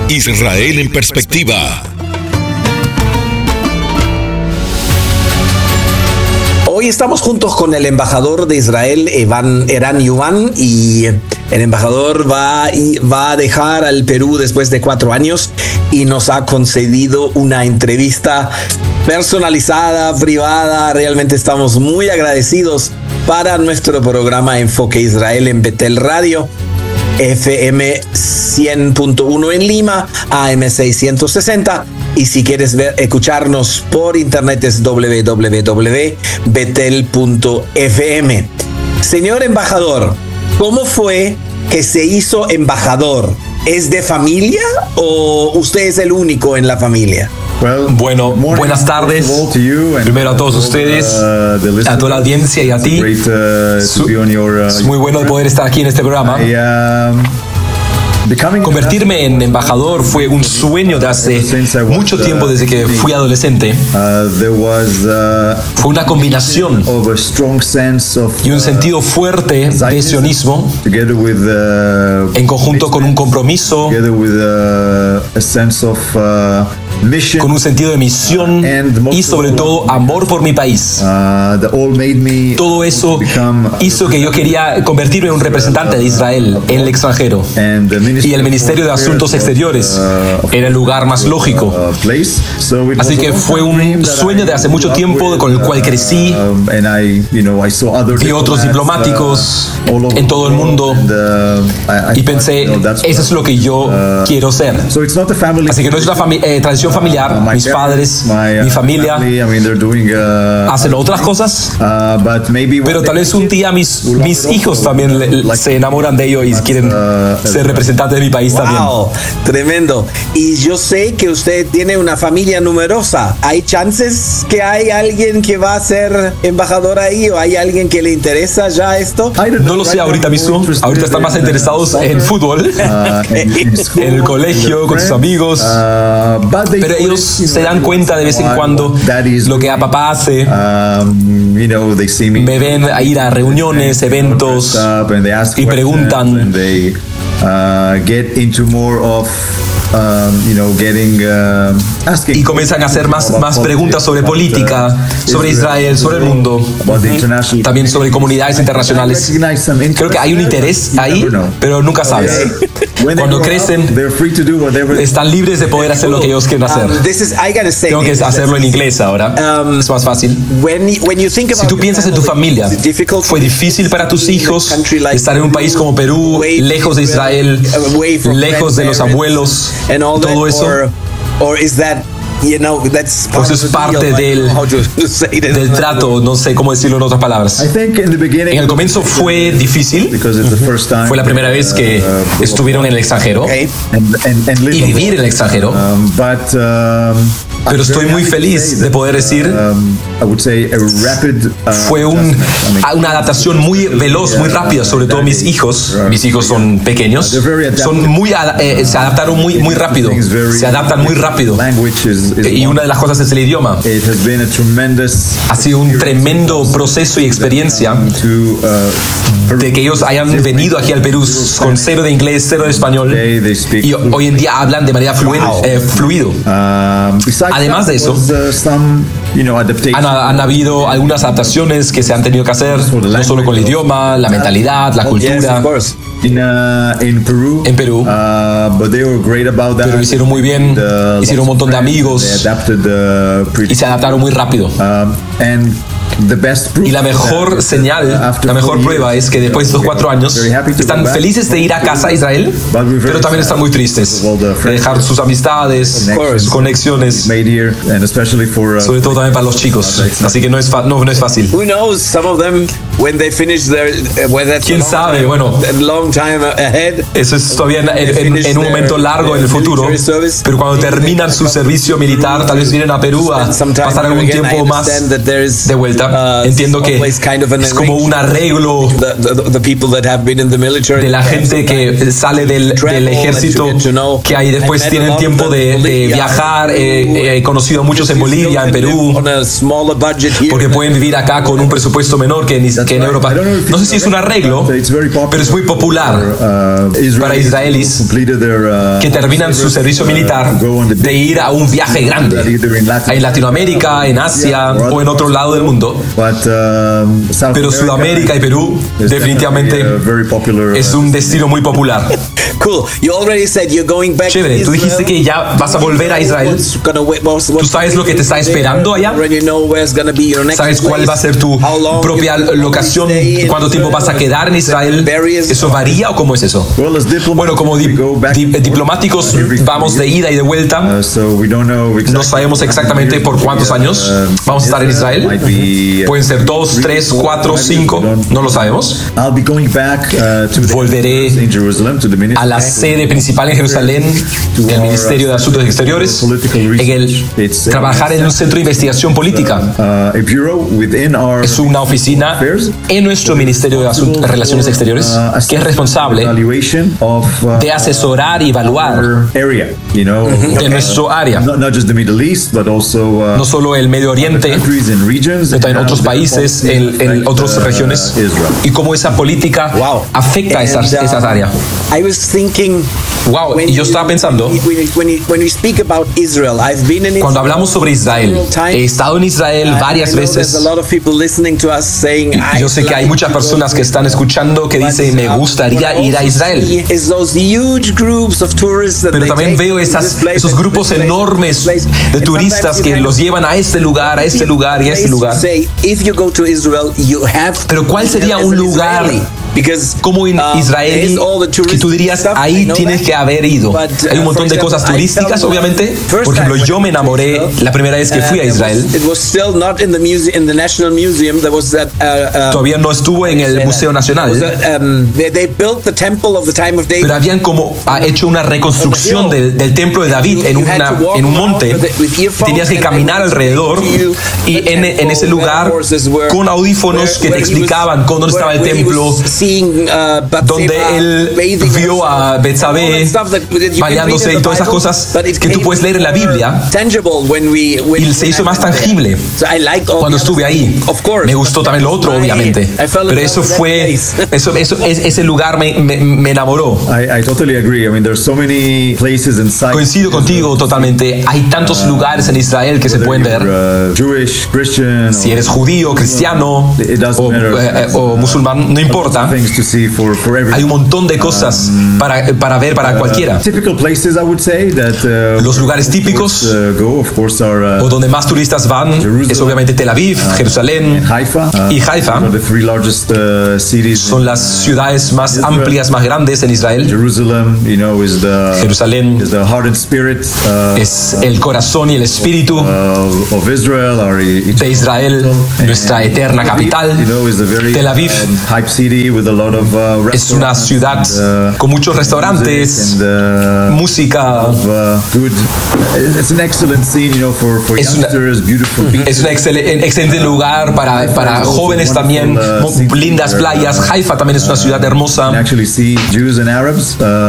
Israel en perspectiva. Hoy estamos juntos con el embajador de Israel, Eran Yuvan, y el embajador va a dejar al Perú después de 4 años y nos ha concedido una entrevista personalizada, privada. Realmente estamos muy agradecidos para nuestro programa Enfoque Israel en Betel Radio, FM 100.1 en Lima, AM 660. Y si quieres escucarnos por internet es www.betel.fm. Señor embajador, ¿cómo fue que se hizo embajador? ¿Es de familia o usted es el único en la familia? Bueno, buenas tardes. Primero a todos ustedes, a toda la audiencia y a ti. Es muy bueno poder estar aquí en este programa. Convertirme en embajador fue un sueño de hace mucho tiempo, desde que fui adolescente. Fue una combinación y un sentido fuerte de sionismo en conjunto con un compromiso, con un sentido de misión y sobre todo amor por mi país. Todo eso hizo que yo quería convertirme en un representante de Israel en el extranjero, y el Ministerio de Asuntos Exteriores era el lugar más lógico. Así que fue un sueño de hace mucho tiempo con el cual crecí. Vi otros diplomáticos en todo el mundo y pensé, eso es lo que yo quiero ser. Así que no es una tradición familiar. Mis padres, mi familia hacen otras cosas, pero tal vez un día mis hijos también se enamoran de ello y quieren ser representantes de mi país también. Wow, tremendo. Y yo sé que usted tiene una familia numerosa. ¿Hay chances que hay alguien que va a ser embajador ahí, o hay alguien que le interesa ya esto? No lo sé ahorita mismo. Ahorita están más interesados en fútbol, en el colegio, con sus amigos. Pero ellos se dan cuenta de vez en cuando lo que a papá hace. Me ven a ir a reuniones, eventos, y preguntan. Y comienzan a hacer más preguntas sobre política, sobre Israel, sobre el mundo, también sobre comunidades internacionales. Creo que hay un interés ahí, pero nunca sabes. Cuando crecen, están libres de poder hacer lo que ellos quieren hacer. Tengo que hacerlo en inglés ahora, es más fácil. Si tú piensas en tu familia, ¿fue difícil para tus hijos estar en un país como Perú, lejos de Israel, lejos de los abuelos, todo eso? Pues es parte del trato, no sé cómo decirlo en otras palabras. En el comienzo fue difícil. Fue la primera vez que estuvieron en el extranjero y vivir en el extranjero. Pero estoy muy feliz de poder decir, fue una adaptación muy veloz, muy rápida, sobre todo mis hijos. Mis hijos son pequeños, se adaptaron muy rápido, se adaptan muy rápido. Y una de las cosas es el idioma. Ha sido un tremendo proceso y experiencia de que ellos hayan venido aquí al Perú con 0 de inglés, 0 de español, y hoy en día hablan de manera fluido. Además de eso, han habido algunas adaptaciones que se han tenido que hacer, no solo con el idioma, la mentalidad, la cultura. En Perú, pero lo hicieron muy bien, hicieron un montón de amigos y se adaptaron muy rápido. Y la mejor señal, la mejor prueba es que después de estos 4 años están felices de ir a casa a Israel, pero también están muy tristes de dejar sus amistades, sus conexiones, sobre todo también para los chicos. Así que no es fácil. ¿Quién sabe? Bueno, eso es todavía en un momento largo en el futuro, pero cuando terminan su servicio militar, tal vez vienen a Perú a pasar algún tiempo más de vuelta. vuelta. Entiendo que es como un arreglo de la gente que sale del ejército, que ahí después tienen tiempo de viajar. He conocido a muchos en Bolivia, en Perú, porque pueden vivir acá con un presupuesto menor que en Europa. No sé si es un arreglo, pero es muy popular para israelíes que terminan su servicio militar de ir a un viaje grande en Latinoamérica, en Asia o en otro lado del mundo. Pero Sudamérica y Perú definitivamente es un destino muy popular. Cool. You already said you're going back. Chévere, tú dijiste que ya vas a volver a Israel. ¿Tú sabes lo que te está esperando allá? ¿Sabes cuál va a ser tu propia locación? ¿Cuánto tiempo vas a quedar en Israel? ¿Eso varía o cómo es eso? Bueno, como diplomáticos vamos de ida y de vuelta. No sabemos exactamente por cuántos años vamos a estar en Israel. Pueden ser 2, 3, 4, 5. No lo sabemos. Volveré a la sede principal en Jerusalén del Ministerio de Asuntos Exteriores, trabajar en un centro de investigación política. Es una oficina en nuestro Ministerio de Relaciones Exteriores que es responsable de asesorar y evaluar de nuestro área, no solo el Medio Oriente, pero también otros países en otras regiones, y cómo esa política afecta a esas áreas. Wow, y yo estaba pensando, cuando hablamos sobre Israel, he estado en Israel varias veces. Yo sé que hay muchas personas que están escuchando que dicen, me gustaría ir a Israel. Pero también veo esos grupos enormes de turistas que los llevan a este lugar, a este lugar y a este lugar. Pero ¿cuál sería un lugar como en Israel que tú dirías, ahí tienes que haber ido? Hay un montón de cosas turísticas, obviamente. Por ejemplo, yo me enamoré la primera vez que fui a Israel. Todavía no estuvo en el Museo Nacional. Pero habían como hecho una reconstrucción del templo de David en un monte. Tenías que caminar alrededor y en ese lugar con audífonos que te explicaban dónde estaba el templo, donde él vio a Betsabé bañándose y todas esas cosas que tú puedes leer en la Biblia, y se hizo más tangible cuando estuve ahí. Me gustó también lo otro, obviamente, pero ese lugar me enamoró. Coincido contigo totalmente. Hay tantos lugares en Israel que se pueden ver. Si eres judío, cristiano o musulmán, no importa. Hay un montón de cosas para ver para cualquiera. Los lugares típicos o donde más turistas van es obviamente Tel Aviv, Jerusalén y Haifa. Son las ciudades más amplias, más grandes en Israel. Jerusalén es el corazón y el espíritu de Israel, nuestra eterna capital. Tel Aviv es una ciudad con muchos restaurantes, música. Es un excelente lugar para jóvenes también, lindas playas. Haifa también es una ciudad hermosa.